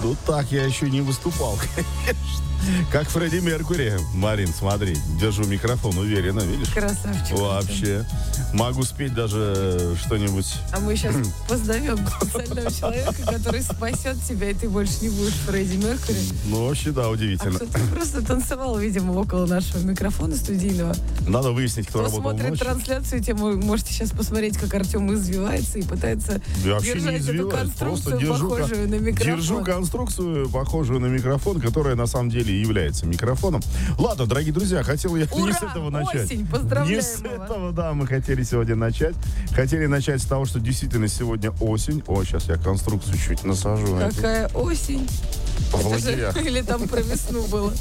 Ну так я еще не выступал, конечно. Как Фредди Меркьюри. Марин, смотри, держу микрофон уверенно, видишь? Красавчик. Вообще. Могу спеть даже что-нибудь. А мы сейчас позовем специального человека, который спасет тебя, и ты больше не будешь Фредди Меркьюри. Ну, вообще, да, удивительно. А кто-то просто танцевал, видимо, около нашего микрофона студийного. Надо выяснить, кто работал смотрит ночью. трансляцию, тем вы можете сейчас посмотреть, как Артем извивается и пытается держать эту конструкцию, похожую на микрофон. Держу конструкцию, похожую на микрофон, которая на самом деле является микрофоном. Ладно, дорогие друзья, хотел я не с этого начать. Осень, поздравляем не с этого, да, мы хотели сегодня начать. Хотели начать с того, что действительно сегодня осень. О, сейчас я конструкцию чуть насажу. Какая осень? В лагерях. Или там про весну было?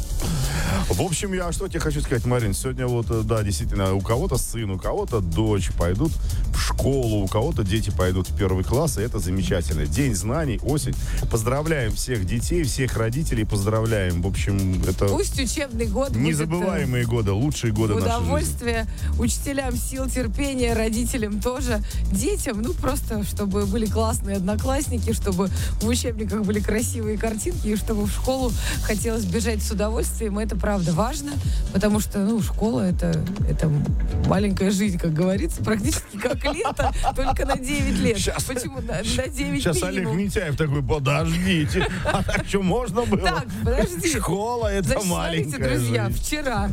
В общем, я что тебе хочу сказать, Марин, сегодня вот, да, действительно, у кого-то сын, у кого-то дочь пойдут в школу, у кого-то дети пойдут в 1 класс, и это замечательно. День знаний, осень. Поздравляем всех детей, всех родителей, поздравляем. В общем, это... Пусть учебный год незабываемые годы, лучшие годы нашей жизни. Удовольствие учителям, сил, терпения, родителям тоже, детям, ну, просто, чтобы были классные одноклассники, чтобы в учебниках были красивые картинки, и чтобы в школу хотелось бежать с удовольствием. Это правда важно, потому что, ну, школа это маленькая жизнь, как говорится, практически как лето, только на 9 лет. Почему? На 9 Сейчас Олег Митяев такой, подождите, а так что можно было? Так, подожди. Школа это значит, маленькая смотрите, друзья, жизнь. вчера,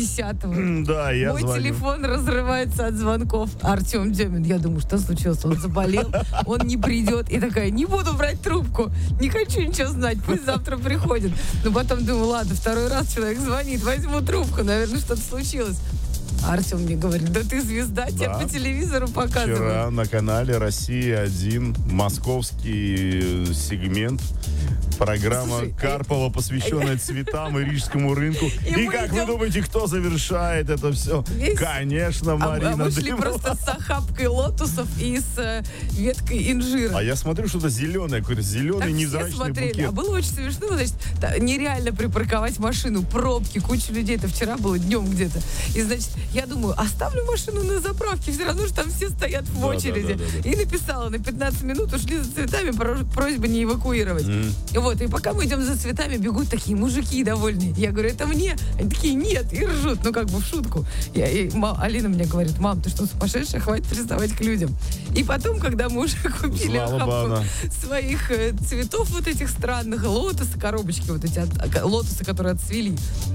9:30. Да, я мой звоню. телефон разрывается от звонков. Артем Демин, я думаю, что случилось? Он заболел, он не придет. И такая, не буду брать трубку, не хочу ничего знать, пусть завтра приходит. Но потом думаю, ладно, второй раз человек звонит, возьму трубку, наверное, что-то случилось. А Артем мне говорит, да ты звезда, тебя по телевизору показывают. Вчера на канале «Россия-1» московский сегмент. Программа Карпова, посвященная цветам и рижскому рынку. И как вы думаете, кто завершает это все? Конечно, Марина. А мы шли просто с охапкой лотосов и с веткой инжира. А я смотрю, что-то зеленое, какой-то зеленый невзрачный букет. А было очень смешно, значит, нереально припарковать машину, пробки, куча людей. Это вчера было днем где-то. И, значит, я думаю, оставлю машину на заправке, все равно, что там все стоят в очереди. И написала, на 15 минут ушли за цветами, просьба не эвакуировать. Вот, и пока мы идем за цветами, бегут такие мужики довольные. Я говорю, это мне? Они такие, нет, и ржут, ну как бы в шутку. Алина мне говорит, мам, ты что, сумасшедшая, хватит приставать к людям. И потом, когда мы уже купили охапку своих цветов вот этих странных, лотосы, коробочки вот эти, лотосы, которые отцвели,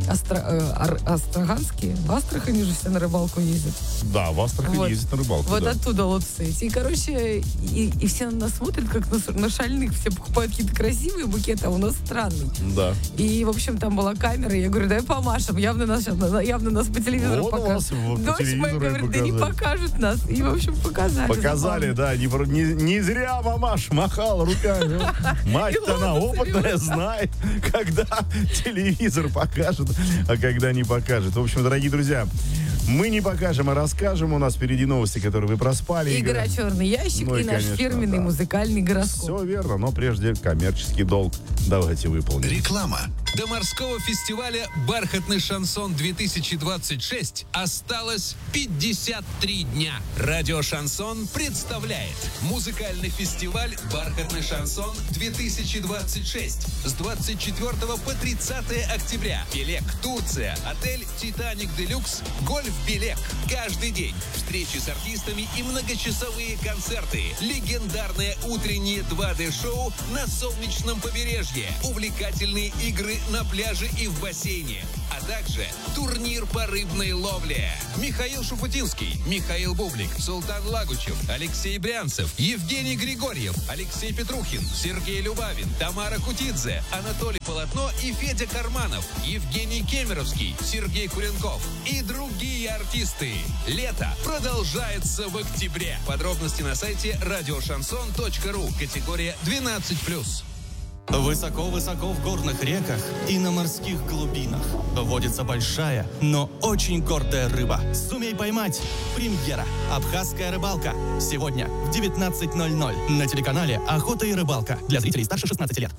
астраганские, в Астрахани же все на рыбалку ездят. Да, в Астрахани ездят на рыбалку. Вот оттуда лотосы эти. И, короче, и все на нас смотрят, как на шальных. Все покупают какие-то красивые букеты, а у нас странный. Да. И, в общем, там была камера, и я говорю, давай помашем, явно нас по телевизору покажут. Дочь моя говорит, да не покажут нас. И, в общем, показали. Показали, да, не зря мамаш махала руками. Мать-то она опытная, знает, когда телевизор покажет, а когда не покажет. В общем, дорогие друзья, мы не покажем, а расскажем. У нас впереди новости, которые вы проспали. Игра «Черный ящик» и наш фирменный музыкальный гороскоп. Все верно, но прежде коммерческий долг давайте выполним. Реклама. До морского фестиваля «Бархатный шансон-2026» осталось 53 дня. Радио «Шансон» представляет музыкальный фестиваль «Бархатный шансон-2026» с 24 по 30 октября. Белек, Турция, отель «Титаник Делюкс», гольф «Белек». Каждый день встречи с артистами и многочасовые концерты. Легендарное утреннее 2D-шоу на солнечном побережье. Увлекательные игры на пляже и в бассейне, а также турнир по рыбной ловле. Михаил Шуфутинский, Михаил Бублик, Султан Лагучев, Алексей Брянцев, Евгений Григорьев, Алексей Петрухин, Сергей Любавин, Тамара Кутидзе, Анатолий Полотно и Федя Карманов, Евгений Кемеровский, Сергей Куренков и другие артисты. Лето продолжается в октябре. Подробности на сайте радиошансон.ру. Категория 12+. Высоко-высоко в горных реках и на морских глубинах водится большая, но очень гордая рыба. Сумей поймать. Премьера. Абхазская рыбалка. Сегодня в 19:00 на телеканале «Охота и рыбалка» для зрителей старше 16 лет.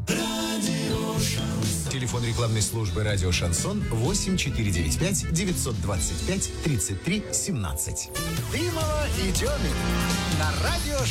Телефон рекламной службы «Радио Шансон» 8495 925 33 17. Дымова и Демин на радио